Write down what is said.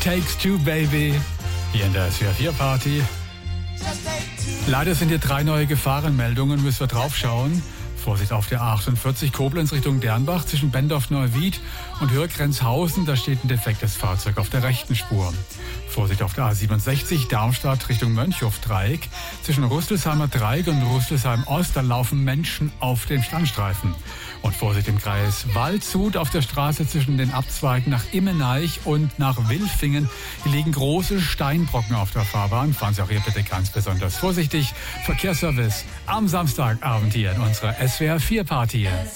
Takes Two, Baby. Hier in der SWR 4 Party. Leider sind hier 3 neue Gefahrenmeldungen, müssen wir drauf schauen. Vorsicht auf der A48 Koblenz Richtung Dernbach zwischen Bendorf-Neuwied und Hürgrenzhausen. Da steht ein defektes Fahrzeug auf der rechten Spur. Vorsicht auf der A67 Darmstadt Richtung Mönchhof-Dreieck. Zwischen Rüsselsheimer Dreieck und Rüsselsheim-Ost, da laufen Menschen auf dem Standstreifen. Und Vorsicht im Kreis Waldshut auf der Straße zwischen den Abzweigen nach Immeneich und nach Wilfingen. Hier liegen große Steinbrocken auf der Fahrbahn. Fahren Sie auch hier bitte ganz besonders vorsichtig. Verkehrsservice am Samstagabend hier in unserer SWR 4 Party.